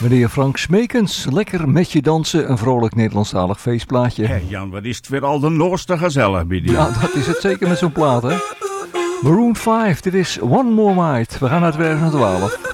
Meneer Frank Smekens, lekker met je dansen, een vrolijk Nederlandstalig feestplaatje. Hé Jan, wat is het weer al de noorste gezellig bij die? Ja, dat is het zeker met zo'n plaat, hè. Maroon 5, dit is One More Night. We gaan naar 2012.